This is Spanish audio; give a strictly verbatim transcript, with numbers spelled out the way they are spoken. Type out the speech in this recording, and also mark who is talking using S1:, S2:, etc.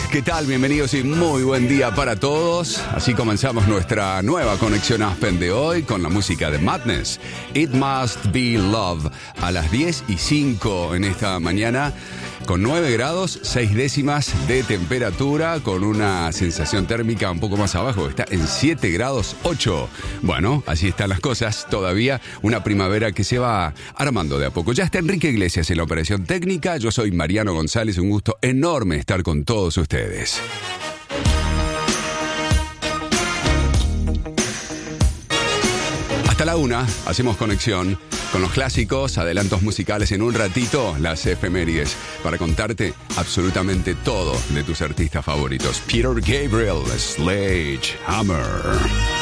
S1: ¿Qué tal? Bienvenidos y muy buen día para todos. Así comenzamos nuestra nueva conexión Aspen de hoy con la música de Madness. It Must Be Love a las diez y cinco en esta mañana. Con nueve grados, seis décimas de temperatura, con una sensación térmica un poco más abajo, está en siete grados ocho. Bueno, así están las cosas, todavía una primavera que se va armando de a poco. Ya está Enrique Iglesias en la operación técnica, yo soy Mariano González, un gusto enorme estar con todos ustedes. Hasta la una, hacemos conexión con los clásicos, adelantos musicales en un ratito, las efemérides, para contarte absolutamente todo de tus artistas favoritos. Peter Gabriel, Sledgehammer.